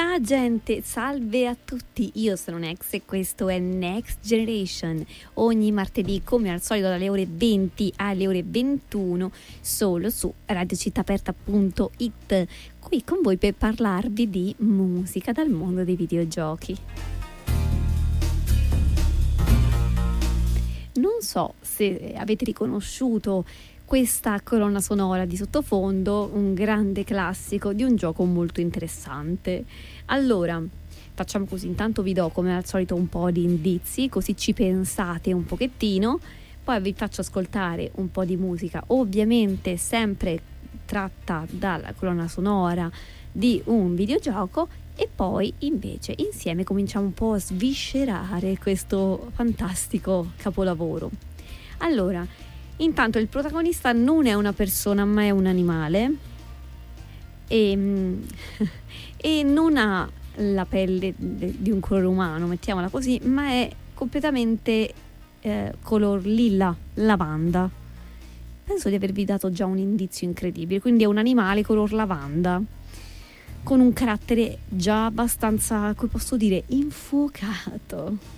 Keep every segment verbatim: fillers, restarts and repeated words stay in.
Ciao gente, salve a tutti, io sono Nex e questo è Next Generation, ogni martedì come al solito dalle ore venti alle ore ventuno solo su radio città aperta punto it, qui con voi per parlarvi di musica dal mondo dei videogiochi. Non so se avete riconosciuto questa colonna sonora di sottofondo, un grande classico di un gioco molto interessante. Allora, facciamo così, intanto vi do come al solito un po' di indizi, così ci pensate un pochettino, poi vi faccio ascoltare un po' di musica, ovviamente sempre tratta dalla colonna sonora di un videogioco, e poi invece insieme cominciamo un po' a sviscerare questo fantastico capolavoro. Allora, intanto il protagonista non è una persona ma è un animale e, e non ha la pelle di un colore umano, mettiamola così, ma è completamente eh, color lilla, lavanda. Penso di avervi dato già un indizio incredibile, quindi è un animale color lavanda con un carattere già abbastanza, come posso dire, infuocato.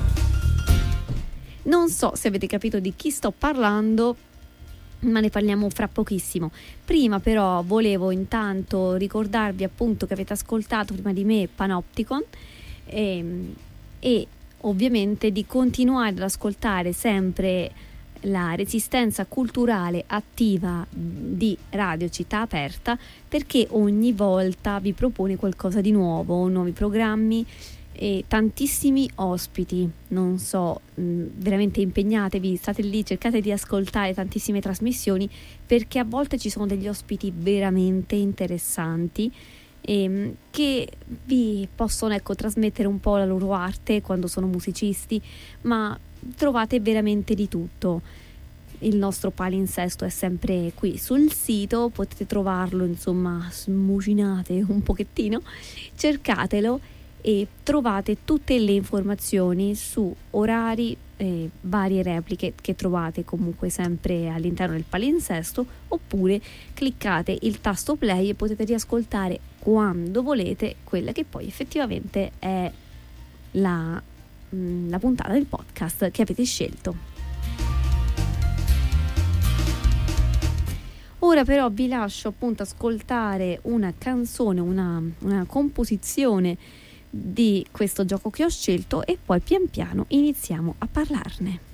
Non so se avete capito di chi sto parlando, ma ne parliamo fra pochissimo. Prima però volevo intanto ricordarvi appunto che avete ascoltato prima di me Panopticon e, e ovviamente di continuare ad ascoltare sempre la resistenza culturale attiva di Radio Città Aperta, perché ogni volta vi propone qualcosa di nuovo, nuovi programmi e tantissimi ospiti. Non so, mh, veramente impegnatevi, state lì, cercate di ascoltare tantissime trasmissioni, perché a volte ci sono degli ospiti veramente interessanti e, che vi possono ecco trasmettere un po' la loro arte quando sono musicisti, ma trovate veramente di tutto. Il nostro palinsesto è sempre qui sul sito, potete trovarlo, insomma, smucinate un pochettino, cercatelo e trovate tutte le informazioni su orari e varie repliche che trovate comunque sempre all'interno del palinsesto, oppure cliccate il tasto play e potete riascoltare quando volete quella che poi effettivamente è la, la puntata del podcast che avete scelto. Ora però vi lascio appunto ascoltare una canzone, una, una composizione di questo gioco che ho scelto e poi pian piano iniziamo a parlarne.